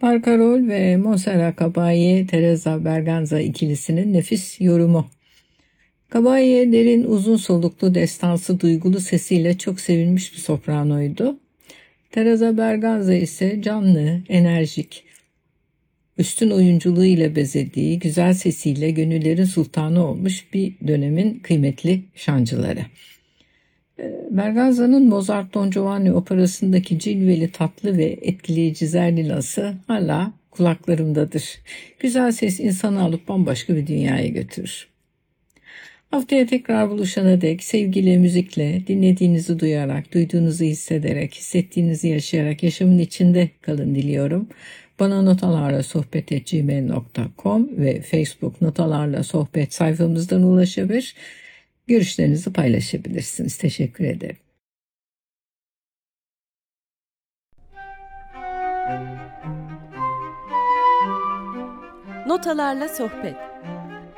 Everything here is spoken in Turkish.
Barcarolle ve Montserrat Caballé, Teresa Berganza ikilisinin nefis yorumu. Caballé derin, uzun soluklu, destansı, duygulu sesiyle çok sevilmiş bir sopranoydu. Teresa Berganza ise canlı, enerjik, üstün oyunculuğu ile bezediği, güzel sesiyle gönüllerin sultanı olmuş bir dönemin kıymetli şancıları. Berganza'nın Mozart Don Giovanni operasındaki cilveli, tatlı ve etkileyici zerlinası hala kulaklarımdadır. Güzel ses insanı alıp bambaşka bir dünyaya götürür. Haftaya tekrar buluşana dek sevgiyle, müzikle, dinlediğinizi duyarak, duyduğunuzu hissederek, hissettiğinizi yaşayarak yaşamın içinde kalın diliyorum. Bana notalarlasohbet@gmail.com ve Facebook Notalarla Sohbet sayfamızdan ulaşabilir. Görüşlerinizi paylaşabilirsiniz. Teşekkür ederim. Notalarla Sohbet.